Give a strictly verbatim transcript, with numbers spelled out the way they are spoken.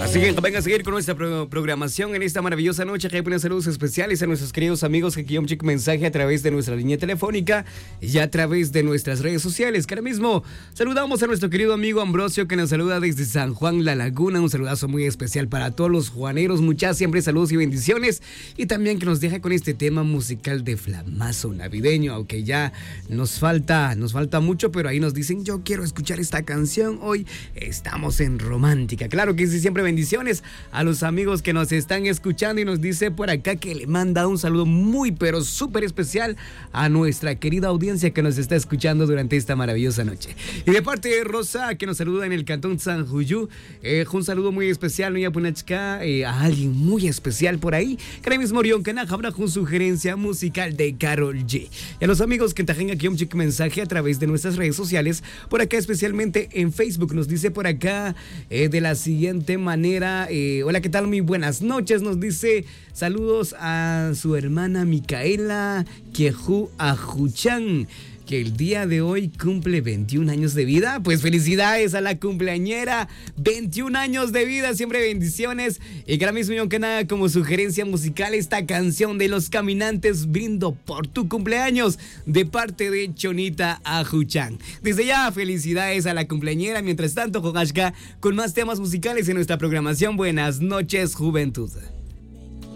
Así que venga a seguir con nuestra pro programación en esta maravillosa noche. Que hay saludos especiales a nuestros queridos amigos que quieren un mensaje a través de nuestra línea telefónica y a través de nuestras redes sociales. Que ahora mismo saludamos a nuestro querido amigo Ambrosio, que nos saluda desde San Juan La Laguna. Un saludazo muy especial para todos los juaneros. Muchas siempre saludos y bendiciones. Y también que nos deja con este tema musical de flamazo navideño. Aunque ya nos falta, nos falta mucho, pero ahí nos dicen: yo quiero escuchar esta canción. Hoy estamos en romántica. Claro que sí, siempre bendiciones a los amigos que nos están escuchando, y nos dice por acá que le manda un saludo muy pero súper especial a nuestra querida audiencia que nos está escuchando durante esta maravillosa noche. Y de parte de Rosa, que nos saluda en el cantón San Juyú, eh, un saludo muy especial eh, a alguien muy especial por ahí, que ahora mismo Orión Canaja habrá con sugerencia musical de Karol G. Y a los amigos que tajen aquí un chico mensaje a través de nuestras redes sociales, por acá especialmente en Facebook, nos dice por acá eh, de la siguiente manera. Eh, hola, ¿qué tal? Muy buenas noches. Nos dice saludos a su hermana Micaela Quejú Ajuchan, que el día de hoy cumple veintiún años de vida. Pues felicidades a la cumpleañera, veintiún años de vida, siempre bendiciones. Y que ahora mismo yo que nada, como sugerencia musical, esta canción de Los Caminantes, Brindo por tu cumpleaños, de parte de Chonita Ajuchan. Desde ya, felicidades a la cumpleañera. Mientras tanto, Jogashka, con más temas musicales en nuestra programación. Buenas noches, juventud.